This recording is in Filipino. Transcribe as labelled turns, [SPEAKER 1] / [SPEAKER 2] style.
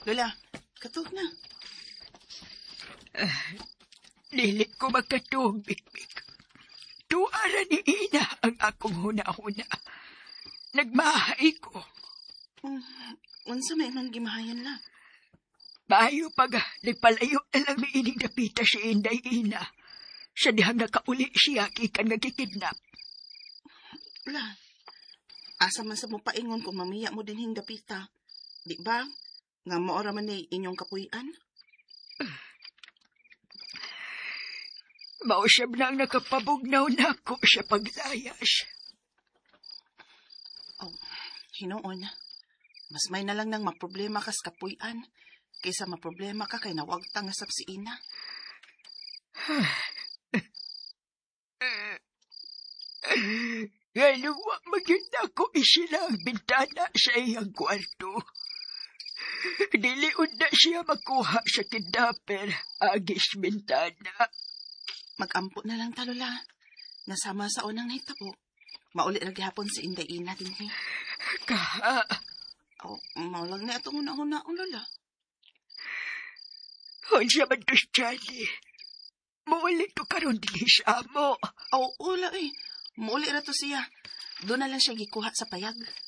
[SPEAKER 1] Lola, katog na.
[SPEAKER 2] Dili ko magkatubig. Tuara ni Ina ang akong huna-huna. Nagmahay ko.
[SPEAKER 1] Unsa may nang gimahayan la?
[SPEAKER 2] Maayo pag nagpalayo na lang ni ining napita si Inday Ina. Sa dihang nakauli siya kikan nagkikidnap.
[SPEAKER 1] La, asa man sa mo paingon kung mamiya mo din hingdapita. Di ba? Nga maora man ni inyong kapuyan?
[SPEAKER 2] Mao siya nang nakapabugnaw na ako sa paglayas.
[SPEAKER 1] Hinoon, mas may na lang nang maproblema kas kapuyan kaysa maproblema ka kay nawagtang nga si Ina.
[SPEAKER 2] Galuwa maganda ko isilang bintana sa iyang kwarto. Diliun na siya makuha sa kidnapper agis bintana.
[SPEAKER 1] Mag-ampo na lang talola. Nasama sa unang nahitabo. Mauli na gihapon si Inday Ina din eh.
[SPEAKER 2] Kaha.
[SPEAKER 1] Maulang na itong una-una, lola.
[SPEAKER 2] Hunsa man to si Charlie. Mauli to karon dili sa amo.
[SPEAKER 1] Ula eh. Mauli na to siya. Doon na lang siya gikuha sa payag.